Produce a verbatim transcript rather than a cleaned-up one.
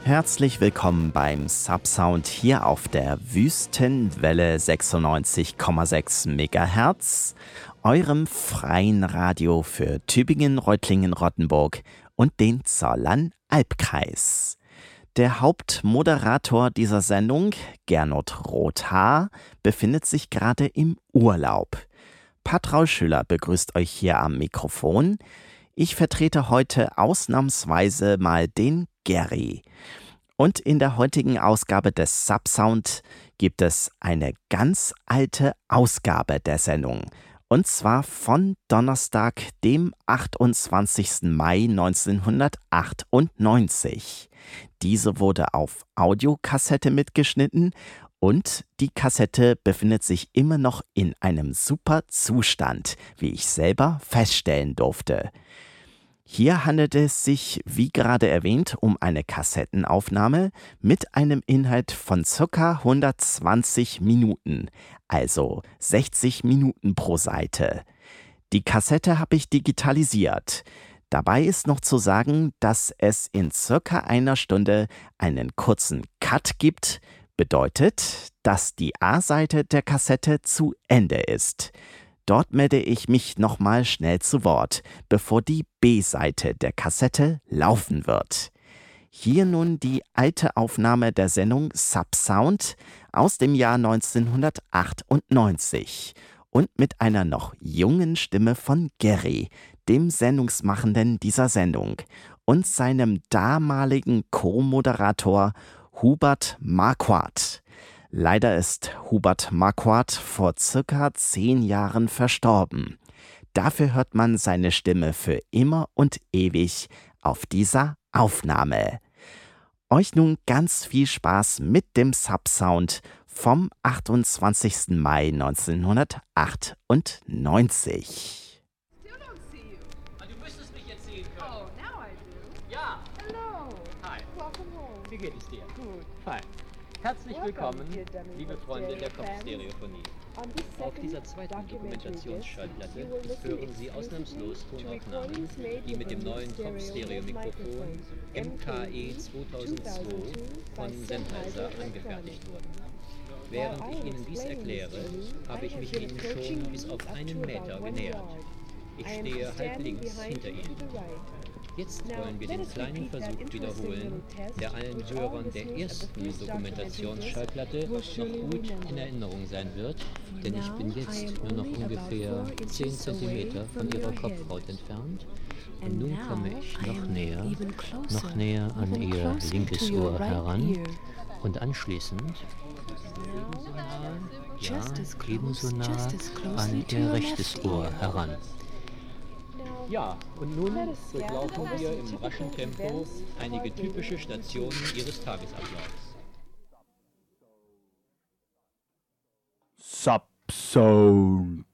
Herzlich willkommen beim Subsound hier auf der Wüstenwelle sechsundneunzig Komma sechs Megahertz, eurem freien Radio für Tübingen, Reutlingen, Rottenburg und den Zollern-Albkreis. Der Hauptmoderator dieser Sendung, Gernot Rothaar, befindet sich gerade im Urlaub. Patraul Schüller begrüßt euch hier am Mikrofon. Ich vertrete heute ausnahmsweise mal den Gary. Und in der heutigen Ausgabe des Subsound gibt es eine ganz alte Ausgabe der Sendung. Und zwar von Donnerstag, dem achtundzwanzigsten Mai neunzehnhundertachtundneunzig. Diese wurde auf Audiokassette mitgeschnitten und die Kassette befindet sich immer noch in einem super Zustand, wie ich selber feststellen durfte. Hier handelt es sich, wie gerade erwähnt, um eine Kassettenaufnahme mit einem Inhalt von ca. hundertzwanzig Minuten, also sechzig Minuten pro Seite. Die Kassette habe ich digitalisiert. Dabei ist noch zu sagen, dass es in circa einer Stunde einen kurzen Cut gibt, bedeutet, dass die A-Seite der Kassette zu Ende ist. Dort melde ich mich nochmal schnell zu Wort, bevor die B-Seite der Kassette laufen wird. Hier nun die alte Aufnahme der Sendung Subsound aus dem Jahr neunzehnhundertachtundneunzig und mit einer noch jungen Stimme von Gary, dem Sendungsmachenden dieser Sendung, und seinem damaligen Co-Moderator Hubert Marquardt. Leider ist Hubert Marquardt vor circa zehn Jahren verstorben. Dafür hört man seine Stimme für immer und ewig auf dieser Aufnahme. Euch nun ganz viel Spaß mit dem Subsound vom achtundzwanzigsten Mai neunzehnhundertachtundneunzig. Du müsstest mich jetzt sehen können. Oh, now I do. Ja. Hello. Hi. Welcome home. Wie geht es dir? Good. Hi. Herzlich Welcome, willkommen, dear Dummy liebe Book Freunde der Stereo fans. Kopfstereophonie. On this Auf second dieser zweiten documentary Dokumentationsschallplatte disc, you will listen hören Sie exclusively ausnahmslos to Tonaufnahmen, recordings made die mit dem with a neuen stereo Kopfstereo-Mikrofon microphone M K E zweitausendzwei von Sennheiser angefertigt wurden. Während ich Ihnen dies erkläre, habe ich mich Ihnen schon bis auf einen Meter genähert. Ich stehe halb links hinter Ihnen. Jetzt wollen wir den kleinen Versuch wiederholen, der allen Hörern der ersten Dokumentationsschallplatte noch gut in Erinnerung sein wird, denn ich bin jetzt nur noch ungefähr zehn Zentimeter von ihrer Kopfhaut entfernt. Und nun komme ich noch näher, noch näher an ihr linkes Ohr heran und anschließend ebenso nah, ja, ebenso nah an ihr rechtes Ohr heran. Ja, und nun durchlaufen wir im raschen Tempo einige typische Stationen Ihres Tagesablaufs. Subsound.